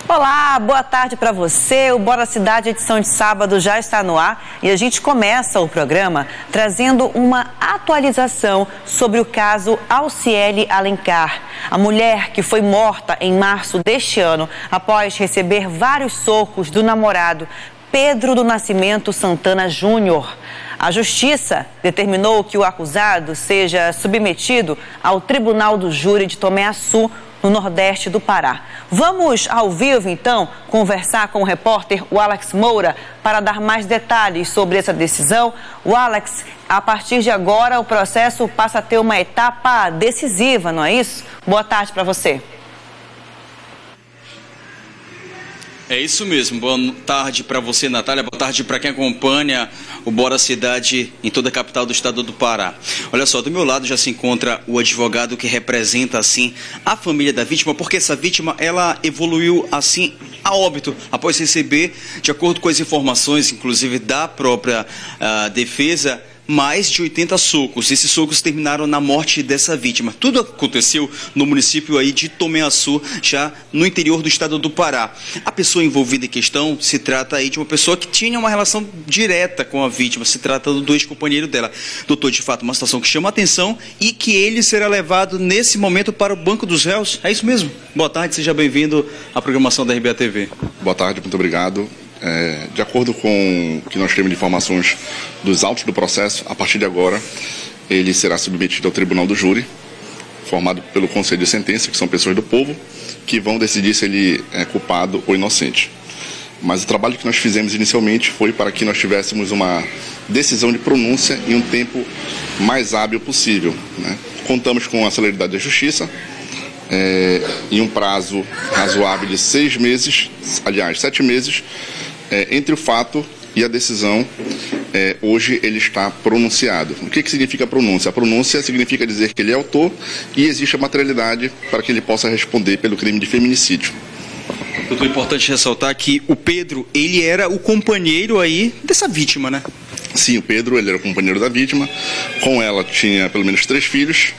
Olá, boa tarde para você. O Bora Cidade, edição de sábado, já está no ar e a gente começa o programa trazendo uma atualização sobre o caso Alciele Alencar, a mulher que foi morta em março deste ano após receber vários socos do namorado Pedro do Nascimento Santana Júnior. A Justiça determinou que o acusado seja submetido ao Tribunal do Júri de Tomé-Açu, no Nordeste do Pará. Vamos ao vivo, então, conversar com o repórter Alex Moura para dar mais detalhes sobre essa decisão. O Alex, a partir de agora, o processo passa a ter uma etapa decisiva, não é isso? Boa tarde para você. É isso mesmo. Boa tarde para você, Natália. Boa tarde para quem acompanha o Bora Cidade em toda a capital do estado do Pará. Olha só, do meu lado já se encontra o advogado que representa, assim, a família da vítima, porque essa vítima, ela evoluiu, assim, a óbito, após receber, de acordo com as informações, inclusive da própria defesa, mais de 80 socos. Esses socos terminaram na morte dessa vítima. Tudo aconteceu no município aí de Tomé-Açu, já no interior do estado do Pará. A pessoa envolvida em questão se trata aí de uma pessoa que tinha uma relação direta com a vítima. Se trata do ex-companheiro dela. Doutor, de fato, uma situação que chama a atenção e que ele será levado nesse momento para o banco dos réus. É isso mesmo? Boa tarde, seja bem-vindo à programação da RBA TV. Boa tarde, muito obrigado. De acordo com o que nós temos de informações dos autos do processo, a partir de agora ele será submetido ao Tribunal do Júri, formado pelo Conselho de Sentença, que são pessoas do povo, que vão decidir se ele é culpado ou inocente. Mas o trabalho que nós fizemos inicialmente foi para que nós tivéssemos uma decisão de pronúncia em um tempo mais hábil possível, né? Contamos com a celeridade da Justiça, em um prazo razoável de 6 meses, aliás, 7 meses, entre o fato e a decisão. Hoje ele está pronunciado. O que significa pronúncia? A pronúncia significa dizer que ele é autor e existe a materialidade para que ele possa responder pelo crime de feminicídio. Doutor, é importante ressaltar que o Pedro, ele era o companheiro aí dessa vítima, né? Sim, o Pedro, ele era o companheiro da vítima. Com ela tinha pelo menos 3 filhos.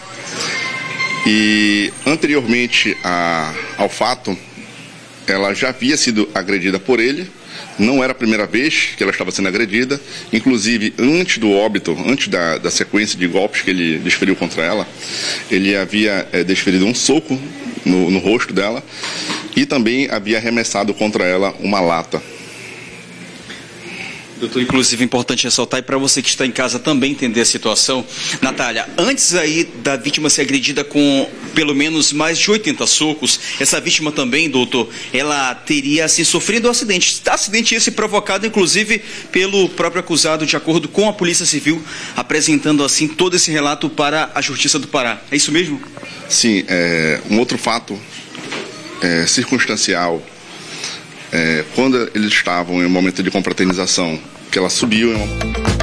E anteriormente ao fato, ela já havia sido agredida por ele. Não era a primeira vez que ela estava sendo agredida. Inclusive, antes do óbito, antes da sequência de golpes que ele desferiu contra ela, ele havia desferido um soco no rosto dela e também havia arremessado contra ela uma lata. Doutor, inclusive é importante ressaltar, e para você que está em casa também entender a situação, Natália, antes aí da vítima ser agredida com pelo menos mais de 80 socos, essa vítima também, doutor, ela teria assim sofrido um acidente. Acidente esse provocado inclusive pelo próprio acusado, de acordo com a Polícia Civil, apresentando assim todo esse relato para a Justiça do Pará. É isso mesmo? Sim, um outro fato circunstancial. Quando eles estavam em um momento de confraternização, que ela subiu em uma...